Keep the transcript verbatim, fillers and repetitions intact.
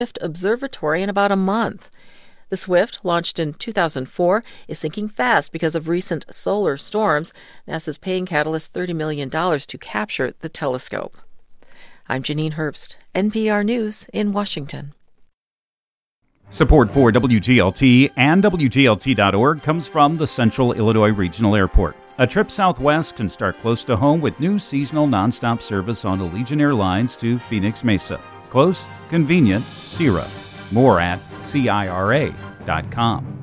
Swift Observatory in about a month. The Swift, launched in two thousand four, is sinking fast because of recent solar storms. NASA's paying Catalyst thirty million dollars to capture the telescope. I'm Janine Herbst, N P R News in Washington. Support for W G L T and W G L T dot org comes from the Central Illinois Regional Airport. A trip southwest can start close to home with new seasonal nonstop service on Allegiant Airlines to Phoenix Mesa. Close, convenient, C I R A. More at C I R A dot com.